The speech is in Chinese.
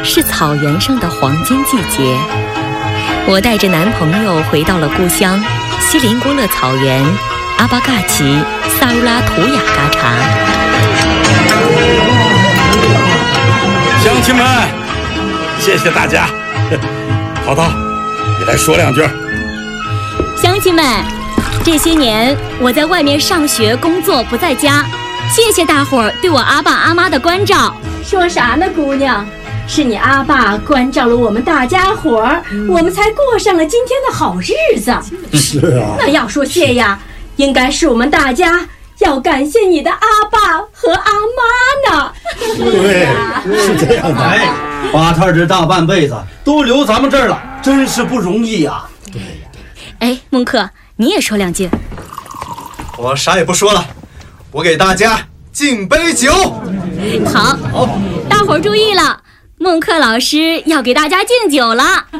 是草原上的黄金季节。我带着男朋友回到了故乡锡林郭勒草原阿巴嘎奇萨鲁拉图雅嘎查。 乡亲们，谢谢大家。淘淘，你来说两句。 乡亲们，这些年我在外面上学工作不在家，谢谢大伙儿对我阿爸阿妈的关照。 说啥呢，姑娘？是你阿爸关照了我们大家伙儿，我们才过上了今天的好日子。 是啊， 那要说谢呀，应该是我们大家要感谢你的阿爸和阿妈呢。 对，是这样的。 哎，八太这大半辈子都留咱们这儿了，真是不容易呀。 对呀。 哎，孟克，你也说两句。 我啥也不说了，我给大家敬杯酒。 好，大伙儿注意了，孟克老师要给大家敬酒了。